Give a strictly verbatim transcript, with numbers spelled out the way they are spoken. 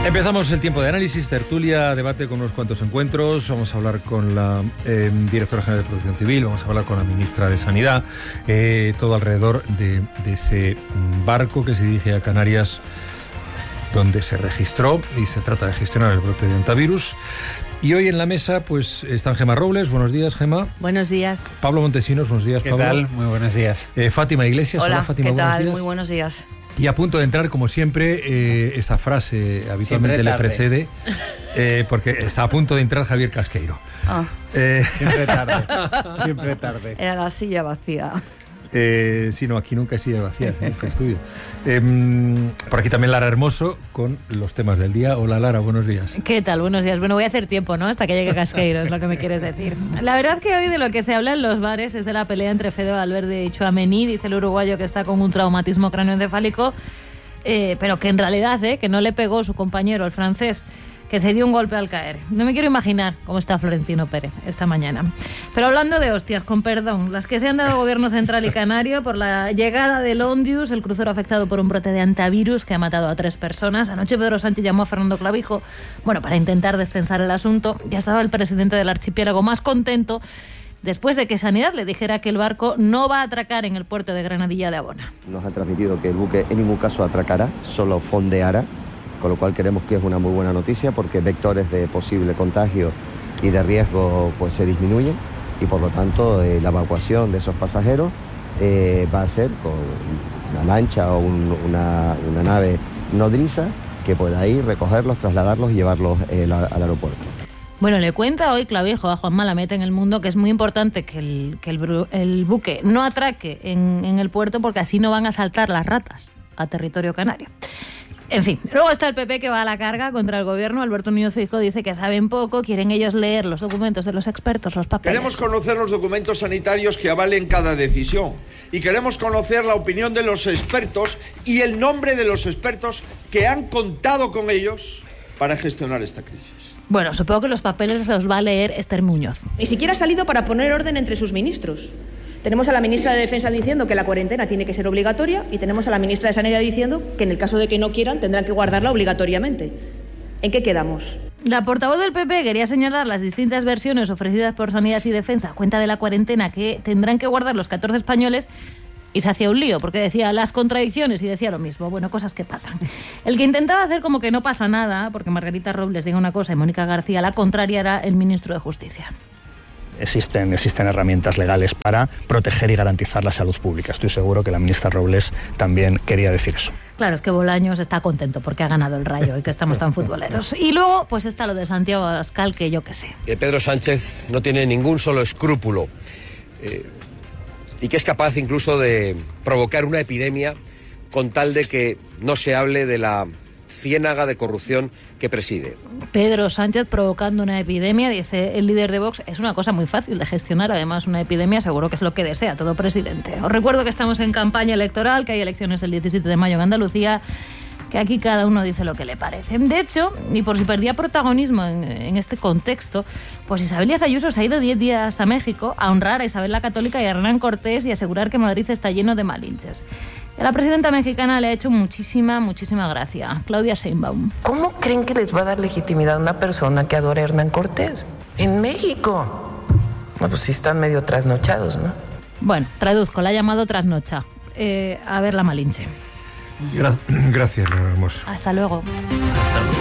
Empezamos el tiempo de análisis, tertulia, debate con unos cuantos encuentros. Vamos a hablar con la eh, directora general de Protección Civil, vamos a hablar con la ministra de Sanidad, eh, todo alrededor de, de ese barco que se dirige a Canarias, donde se registró y se trata de gestionar el brote de hantavirus. Y hoy en la mesa pues están Gemma Robles. Buenos días, Gemma. Buenos días. Pablo Montesinos. Buenos días, ¿Qué Pablo. ¿Qué tal? Muy buenos días. Eh, Fátima Iglesias. Hola, Hola Fátima, ¿qué tal? Días. Muy buenos días. Y a punto de entrar, como siempre, eh, esa frase habitualmente le precede, eh, porque está a punto de entrar Javier Casqueiro. Ah. Eh, siempre tarde, siempre tarde. Era la silla vacía. Eh, sí, no, aquí nunca hay sillas vacías en este estudio. Eh, por aquí también Lara Hermoso con los temas del día. Hola Lara, buenos días. ¿Qué tal? Buenos días. Bueno, voy a hacer tiempo, ¿no? Hasta que llegue Casqueiro, es lo que me quieres decir. La verdad que hoy de lo que se habla en los bares es de la pelea entre Fede Valverde y Tchouaméni, dice el uruguayo que está con un traumatismo cráneoencefálico, eh, pero que en realidad, eh, que no le pegó su compañero, el francés, que se dio un golpe al caer. No me quiero imaginar cómo está Florentino Pérez esta mañana. Pero hablando de hostias, con perdón, las que se han dado Gobierno Central y Canario por la llegada del Ondius, el crucero afectado por un brote de hantavirus que ha matado a tres personas. Anoche Pedro Sánchez llamó a Fernando Clavijo, bueno, para intentar descensar el asunto. Ya estaba el presidente del archipiélago más contento después de que Sanidad le dijera que el barco no va a atracar en el puerto de Granadilla de Abona. Nos ha transmitido que el buque en ningún caso atracará, solo fondeará, con lo cual creemos que es una muy buena noticia porque vectores de posible contagio y de riesgo pues se disminuyen y por lo tanto eh, la evacuación de esos pasajeros eh, va a ser con una lancha o un, una, una nave nodriza que pueda ir, recogerlos, trasladarlos y llevarlos eh, la, al aeropuerto. Bueno, le cuenta hoy Clavijo a Juan Malamete en El Mundo que es muy importante que el, que el, el buque no atraque en, en el puerto porque así no van a saltar las ratas a territorio canario. En fin, luego está el P P que va a la carga contra el gobierno. Alberto Núñez Feijóo dice que saben poco, quieren ellos leer los documentos de los expertos, los papeles. Queremos conocer los documentos sanitarios que avalen cada decisión y queremos conocer la opinión de los expertos y el nombre de los expertos que han contado con ellos para gestionar esta crisis. Bueno, supongo que los papeles los va a leer Esther Muñoz. Ni siquiera ha salido para poner orden entre sus ministros. Tenemos a la ministra de Defensa diciendo que la cuarentena tiene que ser obligatoria y tenemos a la ministra de Sanidad diciendo que en el caso de que no quieran tendrán que guardarla obligatoriamente. ¿En qué quedamos? La portavoz del P P quería señalar las distintas versiones ofrecidas por Sanidad y Defensa a cuenta de la cuarentena que tendrán que guardar los catorce españoles y se hacía un lío porque decía las contradicciones y decía lo mismo. Bueno, cosas que pasan. El que intentaba hacer como que no pasa nada, porque Margarita Robles diga una cosa y Mónica García la contraria, era el ministro de Justicia. Existen, existen herramientas legales para proteger y garantizar la salud pública. Estoy seguro que la ministra Robles también quería decir eso. Claro, es que Bolaños está contento porque ha ganado el Rayo y que estamos tan futboleros. Y luego, pues está lo de Santiago Abascal, que yo qué sé. Que Pedro Sánchez no tiene ningún solo escrúpulo eh, y que es capaz incluso de provocar una epidemia con tal de que no se hable de la ciénaga de corrupción que preside. Pedro Sánchez provocando una epidemia, dice el líder de Vox, es una cosa muy fácil de gestionar, además una epidemia seguro que es lo que desea todo presidente. Os recuerdo que estamos en campaña electoral, que hay elecciones el diecisiete de mayo en Andalucía, que aquí cada uno dice lo que le parece. De hecho, y por si perdía protagonismo en, en este contexto, pues Isabel Díaz Ayuso se ha ido diez días a México a honrar a Isabel la Católica y a Hernán Cortés y asegurar que Madrid está lleno de malinches. A la presidenta mexicana le ha hecho muchísima, muchísima gracia. Claudia Sheinbaum. ¿Cómo creen que les va a dar legitimidad a una persona que adora a Hernán Cortés? En México. No, pues sí están medio trasnochados, ¿no? Bueno, traduzco, la ha llamado trasnocha. Eh, a ver la Malinche. Gra- gracias, Leonor Hermoso. Hasta luego. Hasta luego.